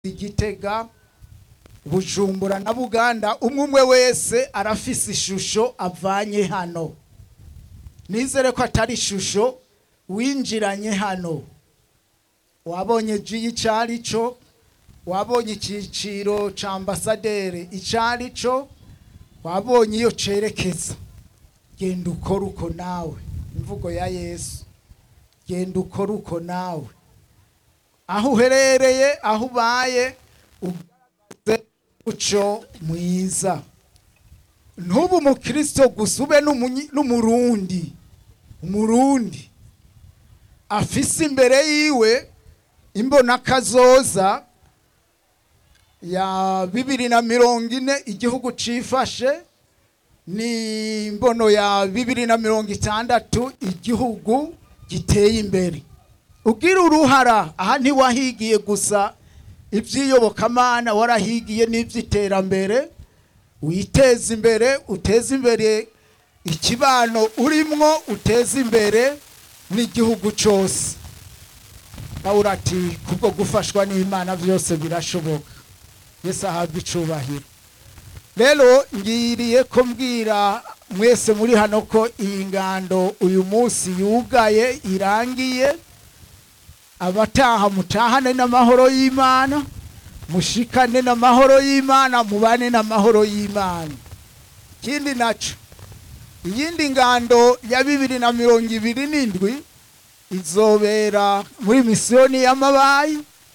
Igitega, Bujumbura na Buganda, umwe wese arafise ishusho avanye hano. Nizere ko atari ishusho winjiranye hano. Wabonye icari cyo, wabonye ikiciro ca ambasaderi icari cyo, wabonye iyo cerekeza. Genda ukora uko nawe, imvugo ya Yesu. Genda ukora uko nawe. Aho uherereye, aho ubaye, ugaragaze uco mwiza. Ntubu umukristo gusa, ube n'umurundi. Umurundi afise imbere yiwe imbona kazoza ya 2040 igihugu cifashe, ni imbono ya 2060 igihugu giteye imbere. Ugira uruhara, aha ntiwahigiye gusa ivyiyobokamana, warahigiye n'ivyiterambere. Witeze imbere, uteze imbere ikibano urimwo, uteze imbere n'igihugu cyose. Pawulo ati kubwo gufashwa n'Imana vyose birashoboka. Yesu ahabwe icubahiro. Rero ngiriye ko mbwira mwese muri hano ko iyi ngando uyu munsi yugaye, irangiye. Abataha mutahane n'amahoro y'Imana, mushikane n'amahoro y'Imana, mubane n'amahoro y'Imana. Kindi naco, iyindi ngando ya 2027 izobera muri misiyoni y'Amabayi.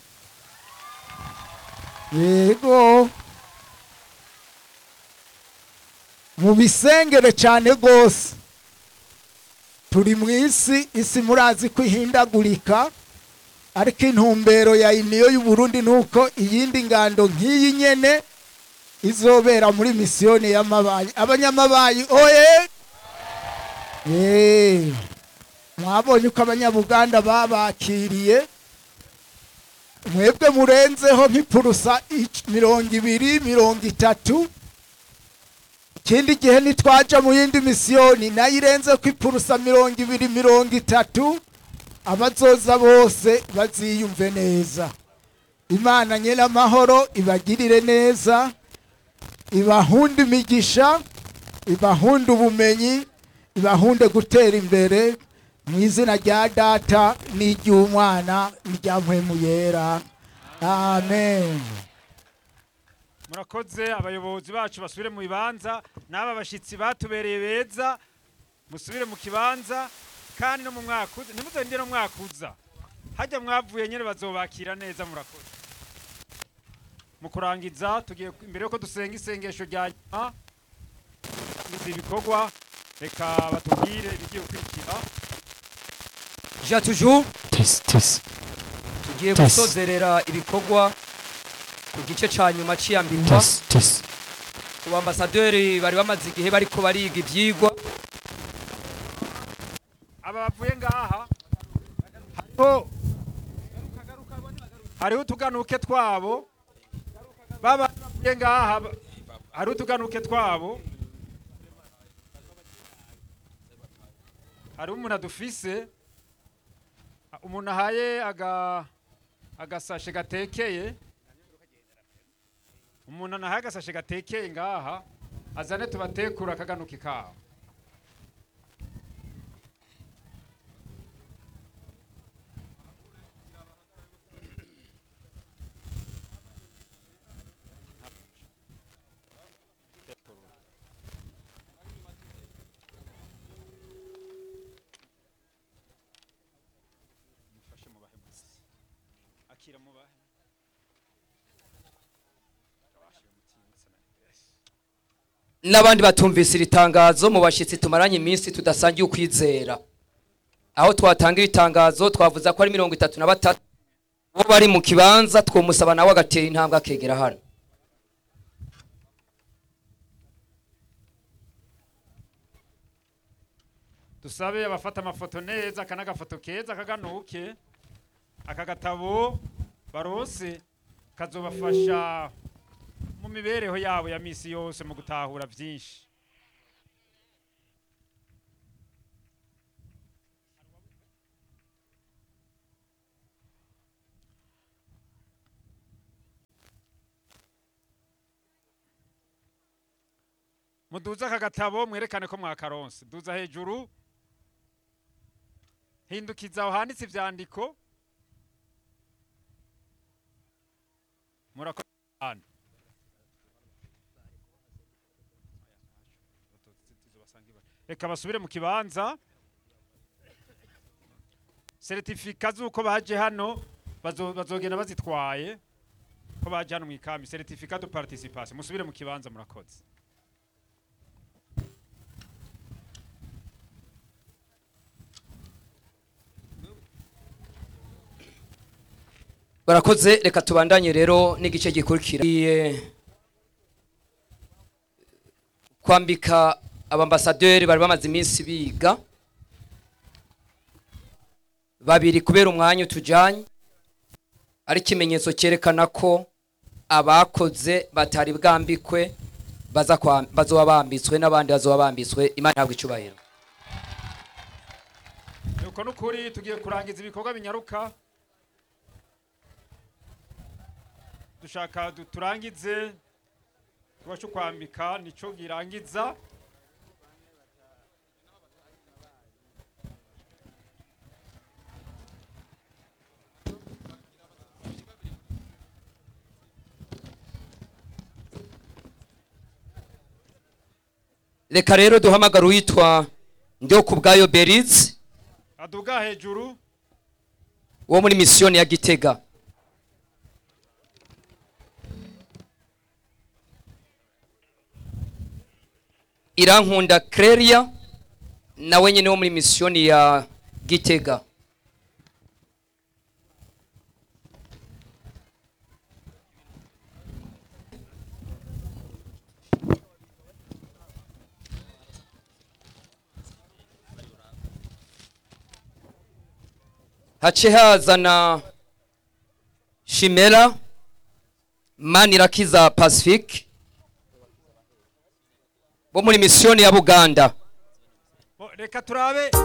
Yego, mubisengere cyane gose. Turi mwisi, isi murazi kwihindagurika, ariko intumbero ya iniyo y'u Burundi nuko iyindi ngando nk'iyi nyene izobera muri misiyoni y'Amabayi. Abanyamabayi oye! Mwabonye uko abanyabuganda babakiriye. Mwebwe murenzeho nk'ipurusa 20-30. Kindi gihe nitwaja mu yindi misiyoni nayirenze ko ipurusa 20-30. Abazoza bose baziyumve neza. Imana nyene amahoro ibagirire neza, ibahunde imigisha, ibahunde ubumenyi, ibahunde gutera imbere, mu izina rya Data n'iry'Umwana n'irya Mpwemu Yera. Amen. Murakoze. Abayobozi bacu basubire mu bibanza, n'aba bashitsi batubereye beza musubire mu kibanza. Kandi no mu mwaka uza, nimuzende no mwaka uza, hajya mwavuye nyene bazobakira neza. Murakoze. Mu kurangiza, tugiye imbere yuko dusenga isengesho rya nyuma ibikorwa, reka batubwire ibigiye gukurikira. Ja toujours tugiye gusozerera ibikorwa ku gice ca nyuma c'iyambikwa ku ambasaderi bari bamaze igihe bariko bariga ivyigwa. Aba bavuye ngaha hariho utuganuke twabo, baba bavuye ngaha hariho utuganuke twabo. Hariho umuntu adufise, umuntu ahaye agasashe gatekeye, umuntu anahaye agasashe gatekeye ngaha, azane tubatekura akaganuke kaho. N'abandi batumvise iri tangazo, mu bashitsi tumaranye iminsi tudasangiye ukwizera. Aho twatanga itangazo twavuza ko ari 33 bo bari mu kibanza, twomusaba nawe agatera intambwe akegera hano. Dusabe abafata amafoto neza, kanagafoto keza kaganuke. Akagatabo barose kazobafasha mu mibereho yabo ya misi yose mu gutahura byinshi. muduze aka gatabo mwerekane ko mwakaronse duza hejuru hindukiza aho handitse ivyandiko murakoze cyane reka basubire mu kibanza certificat z'uko baje hano bazogenda bazitwaye ko baje hano mu ikambi certificat de participation musubire mu kibanza murakoze barakoze reka tubandanye rero n'igice gikurikira kwambika abambasaderi bari bamaze iminsi biga babiri kubera umwanya utujanye ari ikimenyetso cyerekana ko abakoze batari bwambikwe bazoba bambitswe n'abandi bazoba bambitswe Imana ntabwo icubahiro nuko nukuri tugiye kurangiza ibikorwa binyaruka dushaka turangize tubashe kwambika nico girangiza reka rero duhamagara uwitwa Ndio kubwayo Berize aduga hejuru wo muri misiyoni ya Gitega Irankunda Clelia nawe nyene wo muri misiyoni ya Gitega hace hazana Shimela Manirakiza Pacifique bo muri misiyoni ya Buganda reka turabe